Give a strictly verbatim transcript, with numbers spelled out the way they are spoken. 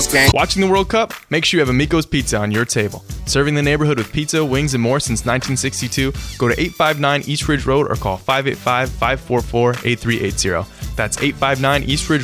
Watching the World Cup? Make sure you have Amico's Pizza on your table. Serving the neighborhood with pizza, wings, and more since nineteen sixty-two, go to eight five nine East Ridge Road or call five eight five, five four four, eight three eight zero. That's eight five nine East Ridge